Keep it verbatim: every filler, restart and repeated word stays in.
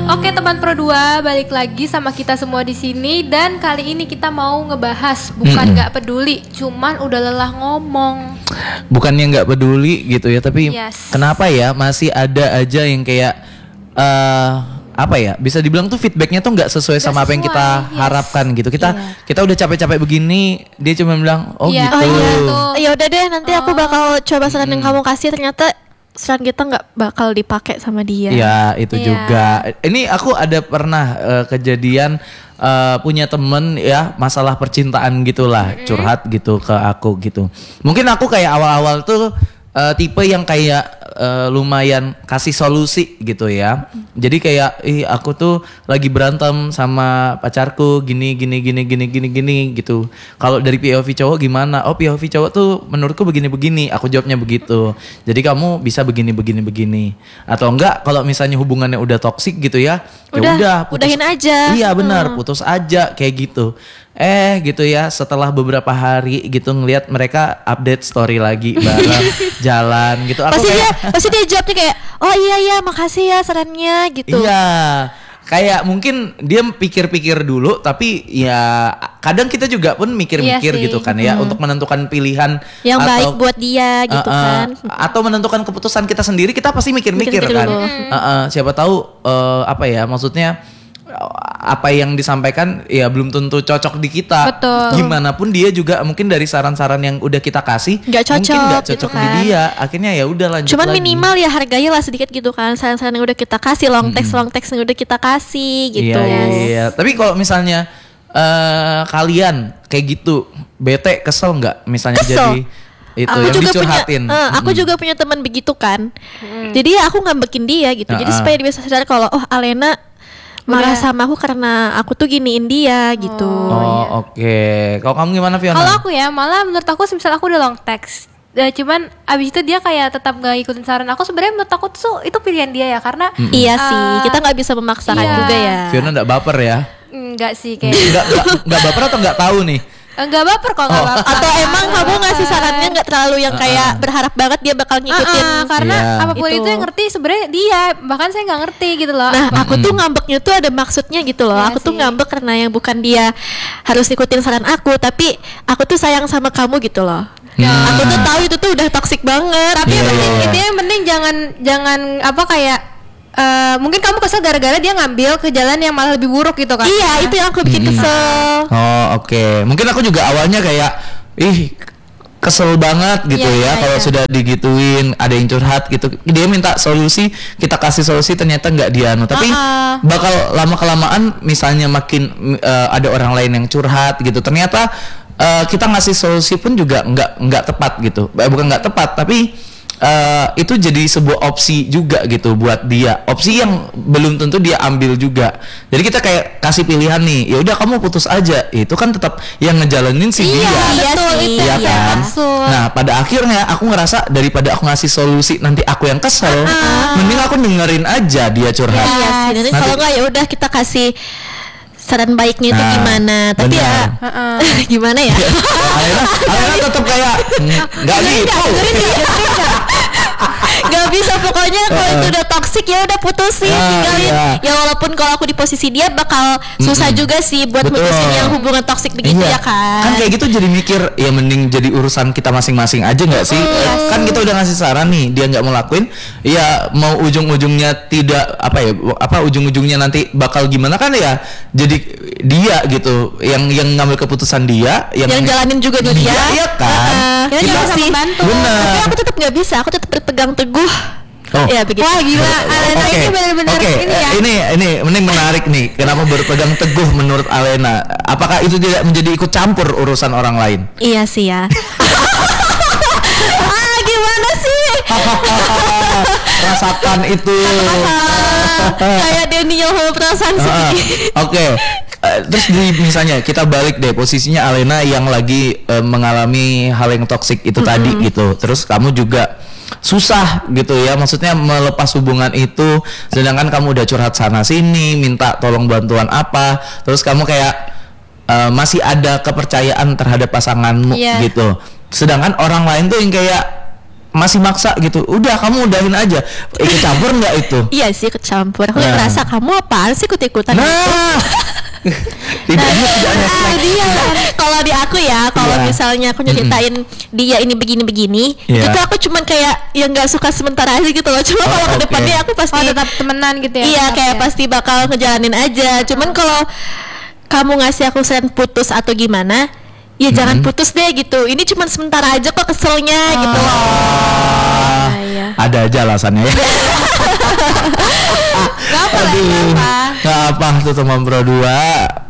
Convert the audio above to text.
Oke teman Pro dua, balik lagi sama kita semua di sini dan kali ini kita mau ngebahas bukan nggak peduli, cuman udah lelah ngomong. Bukannya nggak peduli gitu ya, tapi Yes. kenapa ya masih ada aja yang kayak uh, apa ya? Bisa dibilang tuh feedbacknya tuh nggak sesuai Nggak sama apa yang sesuai, kita yes. harapkan gitu. Kita Iya. kita udah capek-capek begini, dia cuma bilang oh Iya, gitu. oh iya, tuh. Ya udah deh, nanti aku Oh. bakal coba saran yang kamu kasih, ternyata saran kita nggak bakal dipakai sama dia. Ya itu Iya. juga. Ini aku ada pernah uh, kejadian uh, punya temen ya masalah percintaan gitulah, curhat gitu ke aku gitu. Mungkin aku kayak awal-awal tuh uh, tipe yang kayak uh, lumayan kasih solusi gitu ya. Jadi kayak ih aku tuh lagi berantem sama pacarku gini gini gini gini gini gini gitu. Kalau dari P O V cowok gimana? Oh P O V cowok tuh menurutku begini begini. Aku jawabnya begitu. Jadi kamu bisa begini begini begini. Atau enggak kalau misalnya hubungannya udah toksik gitu ya. Ya Udah, udah putus- udahin aja. Iya benar, Hmm. putus aja kayak gitu. Eh gitu ya, setelah beberapa hari gitu ngelihat mereka update story lagi bareng jalan gitu. Aku Pasti dia, kayak pasti dia jawabnya kayak, oh iya iya makasih ya sarannya gitu. iya. Kayak mungkin dia pikir-pikir dulu, tapi ya kadang kita juga pun mikir-mikir Iya sih. gitu kan ya untuk menentukan pilihan Yang atau- baik buat dia gitu Uh, uh, kan. atau menentukan keputusan kita sendiri, kita pasti mikir-mikir Mikir-mikir kan. dulu. Uh, uh, siapa tahu uh, apa ya maksudnya uh, apa yang disampaikan ya belum tentu cocok di kita. Betul. Gimana pun dia juga mungkin dari saran-saran yang udah kita kasih Nggak cocok mungkin nggak gitu cocok kan. di dia. Akhirnya ya udah lanjut Cuman lagi. minimal ya harganya lah sedikit gitu kan, saran-saran yang udah kita kasih, long text long text yang udah kita kasih gitu. Iya, iya, iya. Tapi kalau misalnya uh, kalian kayak gitu bete kesel nggak misalnya Kesel. jadi itu Aku yang juga dicurhatin. punya, eh, aku juga punya teman begitu kan. Jadi ya aku ngambekin dia gitu. Jadi Uh-uh. supaya dia bisa sadar kalau oh Alena marah Udah. sama aku karena aku tuh giniin dia gitu. Oh, oke. Kalau kamu gimana Fiona? Kalau aku ya malah menurut aku misal aku udah long text, eh, cuman abis itu dia kayak tetap gak ikutin saran aku. Sebenarnya menurut aku tuh itu pilihan dia ya, karena Iya eh, sih, kita nggak bisa memaksakan iya. juga ya. Fiona nggak baper ya? enggak sih kayak Nggak nggak nggak baper atau nggak tahu nih? enggak baper kok, enggak Oh. baper. Atau emang kamu ngasih sarannya nggak terlalu yang kayak berharap banget dia bakal ngikutin. Ah, ah, karena Iya. apapun Itu. itu yang ngerti sebenarnya dia, bahkan saya nggak ngerti gitu loh. Nah, aku tuh ngambeknya tuh ada maksudnya gitu loh. Iya Aku tuh sih. ngambek karena yang bukan dia harus ikutin saran aku, tapi aku tuh sayang sama kamu gitu loh. Aku tuh tahu itu tuh udah toksik banget. Tapi Iya, yang penting, iya. intinya yang penting jangan jangan apa kayak eh, mungkin kamu kesel gara-gara dia ngambil ke jalan yang malah lebih buruk gitu kan. Iya, itu yang aku bikin kesel. Oh oke, mungkin aku juga awalnya kayak ih kesel banget gitu Iya, ya iya, kalau iya. sudah digituin, ada yang curhat gitu, dia minta solusi, kita kasih solusi ternyata nggak dianu, tapi Ah, ah. bakal lama kelamaan misalnya makin eh, ada orang lain yang curhat gitu, ternyata eh, kita ngasih solusi pun juga nggak nggak tepat gitu, Eh, bukan nggak tepat tapi eh, itu jadi sebuah opsi juga gitu buat dia, opsi yang belum tentu dia ambil juga. Jadi kita kayak kasih pilihan nih, ya udah kamu putus aja, itu kan tetap yang ngejalanin si dia. Iya betul, sih, itu Iya dia. kan? Maksud. Nah pada akhirnya aku ngerasa daripada aku ngasih solusi nanti aku yang kesel, mending aku dengerin aja dia curhat. Iya sih. Nanti Nanti- kalau nggak ya udah kita kasih saran baiknya itu Nah, gimana. Tapi ya benar. gimana ya? Alena, Alena tetap kayak "Mm, nggak gitu. Gak bisa pokoknya kalau itu udah toksik ya udah putusin, Ah, tinggalin. iya. Ya walaupun kalau aku di posisi dia bakal susah juga sih buat Betul. mutusin yang hubungan toksik begitu Iya. ya kan. Kan kayak gitu jadi mikir ya mending jadi urusan kita masing-masing aja nggak sih? Eh, Kan kita udah ngasih saran nih, dia nggak mau lakuin, ya mau ujung-ujungnya tidak apa ya, apa ujung-ujungnya nanti bakal gimana kan ya? Jadi dia gitu yang yang ngambil keputusan dia, yang, yang jalanin juga dia. dia, iya kan? Ya, Kita iya bisa sih. membantu. Bener. Tapi aku tetap nggak bisa, aku tetap berpegang teguh. Oh. Ya begitu. Wah gila, Alena Oke, ini benar-benar oke. ini ya. Eh, ini ini ini menarik nih. Kenapa berpegang teguh menurut Alena? Apakah itu tidak menjadi ikut campur urusan orang lain? Iya sih ya. Ah gimana sih? Rasakan itu. Kayak Daniel sama perasaan Ah, sedih. Oke. Eh, terus di, misalnya kita balik deh posisinya Alena yang lagi eh, mengalami hal yang toksik itu tadi gitu. Terus kamu juga susah gitu ya, maksudnya melepas hubungan itu, sedangkan kamu udah curhat sana sini, minta tolong bantuan apa, terus kamu kayak eh, masih ada kepercayaan terhadap pasanganmu Iya. gitu. Sedangkan orang lain tuh yang kayak masih maksa gitu. Udah kamu udahin aja. Ikut campur nggak itu? Iya sih ikut campur. Aku Nah. ngerasa kamu apaan sih ikut-ikutan gitu. Nah. Tidak tidak refleks. Dia kalau di aku ya, kalau Iya. misalnya aku nyeritain dia ini begini-begini, Iya. itu aku cuman kayak yang nggak suka sementara aja gitu loh. Cuma Oh, kalau ke oke. depannya aku pasti Oh tetap temenan gitu ya? iya tetap kayak ya? pasti bakal ngejalanin aja. Cuman kalau kamu ngasih aku saran putus atau gimana, ya jangan putus deh gitu. Ini cuman sementara aja kok keselnya gitu loh. Ah, iya. ada aja alasannya ya. Gak apa lah, Aduh, gak apa. nggak apa tuh teman Pro dua.